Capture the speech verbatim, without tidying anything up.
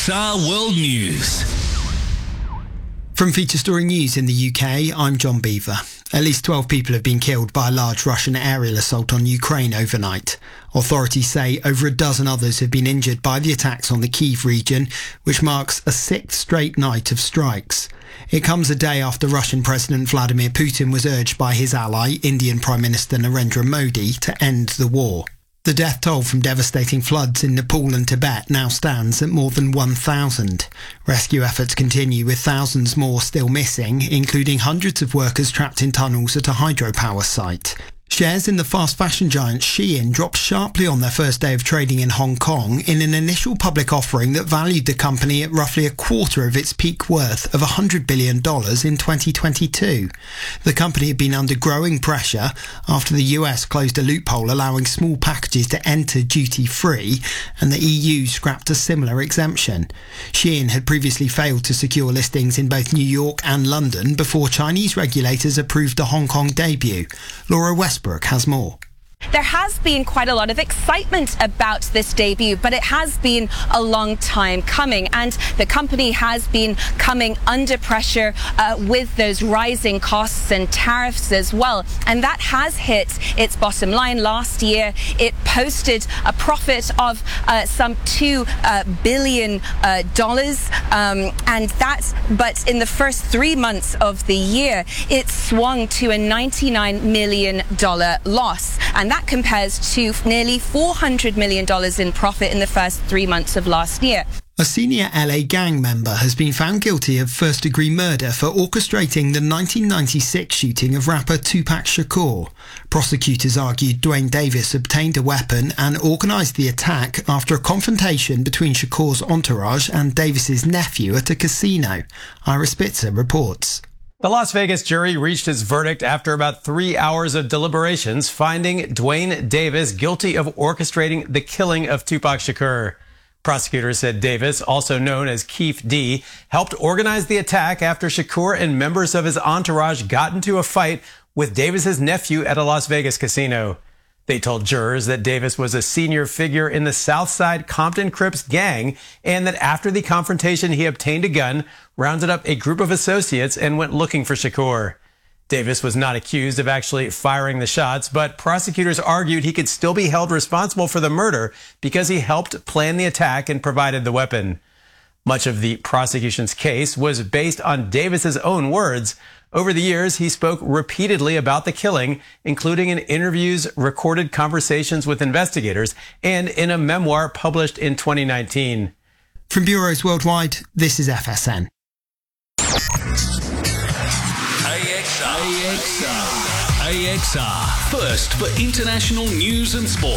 X R World News. From Feature Story News in the U K, I'm John Beaver. At least twelve people have been killed by a large Russian aerial assault on Ukraine overnight. Authorities say over a dozen others have been injured by the attacks on the Kyiv region, which marks a sixth straight night of strikes. It comes a day after Russian President Vladimir Putin was urged by his ally, Indian Prime Minister Narendra Modi, to end the war. The death toll from devastating floods in Nepal and Tibet now stands at more than one thousand. Rescue efforts continue with thousands more still missing, including hundreds of workers trapped in tunnels at a hydropower site. Shares in the fast fashion giant Shein dropped sharply on their first day of trading in Hong Kong in an initial public offering that valued the company at roughly a quarter of its peak worth of one hundred billion dollars in twenty twenty-two. The company had been under growing pressure after the U S closed a loophole allowing small packages to enter duty-free, and the E U scrapped a similar exemption. Shein had previously failed to secure listings in both New York and London before Chinese regulators approved the Hong Kong debut. Laura Westbrook has more. There has been quite a lot of excitement about this debut, but it has been a long time coming, and the company has been coming under pressure uh, with those rising costs and tariffs as well, and that has hit its bottom line. Last year it posted a profit of uh, some two uh, billion dollars, um, and that but in the first three months of the year it swung to a ninety-nine million dollars loss, and that compares to nearly four hundred million dollars in profit in the first three months of last year. A senior L A gang member has been found guilty of first-degree murder for orchestrating the nineteen ninety-six shooting of rapper Tupac Shakur. Prosecutors argued Dwayne Davis obtained a weapon and organised the attack after a confrontation between Shakur's entourage and Davis's nephew at a casino. Ira Spitzer reports. The Las Vegas jury reached its verdict after about three hours of deliberations, finding Dwayne Davis guilty of orchestrating the killing of Tupac Shakur. Prosecutors said Davis, also known as Keefe D, helped organize the attack after Shakur and members of his entourage got into a fight with Davis's nephew at a Las Vegas casino. They told jurors that Davis was a senior figure in the Southside Compton Crips gang, and that after the confrontation he obtained a gun, rounded up a group of associates, and went looking for Shakur. Davis was not accused of actually firing the shots, but prosecutors argued he could still be held responsible for the murder because he helped plan the attack and provided the weapon. Much of the prosecution's case was based on Davis's own words. Over the years, he spoke repeatedly about the killing, including in interviews, recorded conversations with investigators, and in a memoir published in twenty nineteen. From bureaus worldwide, this is F S N. A X R. A X R. A X R. First for international news and sport.